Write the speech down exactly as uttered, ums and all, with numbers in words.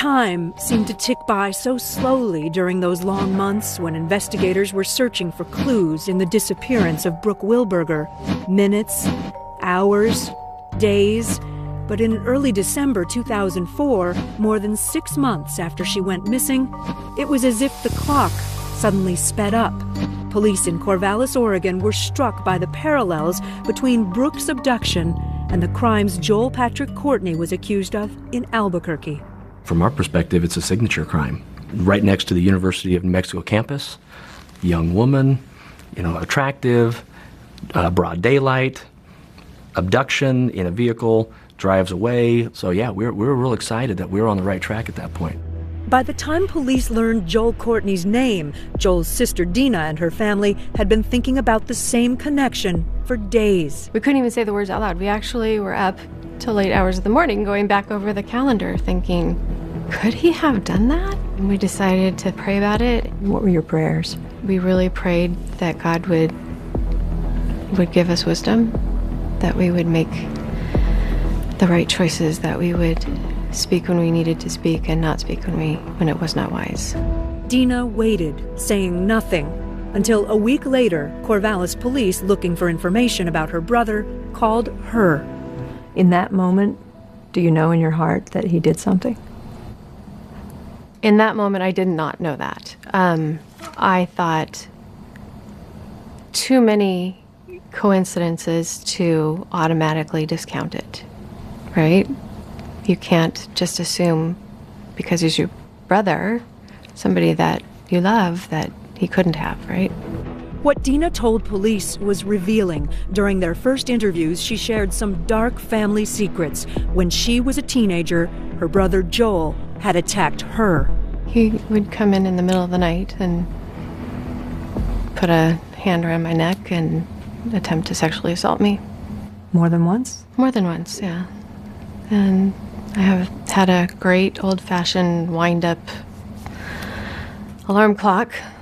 Time seemed to tick by so slowly during those long months when investigators were searching for clues in the disappearance of Brooke Wilberger. Minutes, hours, days. But in early December two thousand four, more than six months after she went missing, it was as if the clock suddenly sped up. Police in Corvallis, Oregon were struck by the parallels between Brooke's abduction and the crimes Joel Patrick Courtney was accused of in Albuquerque. From our perspective, it's a signature crime. Right next to the University of New Mexico campus, young woman, you know, attractive, uh, broad daylight, abduction in a vehicle, drives away. So yeah, we we're, we were real excited that we were on the right track at that point. By the time police learned Joel Courtney's name, Joel's sister Dina and her family had been thinking about the same connection for days. We couldn't even say the words out loud. We actually were up till late hours of the morning going back over the calendar thinking, could he have done that? And we decided to pray about it. What were your prayers? We really prayed that God would would give us wisdom, that we would make the right choices, that we would speak when we needed to speak and not speak when we when it was not wise. Dina waited, saying nothing, until a week later, Corvallis police, looking for information about her brother, called her. In that moment, do you know in your heart that he did something? In that moment, I did not know that. Um, I thought too many coincidences to automatically discount it, right? You can't just assume because he's your brother, somebody that you love, that he couldn't have, right? What Dina told police was revealing. During their first interviews, she shared some dark family secrets. When she was a teenager, her brother Joel had attacked her. He would come in in the middle of the night and put a hand around my neck and attempt to sexually assault me. More than once? More than once, yeah. And I have had a great old-fashioned wind-up alarm clock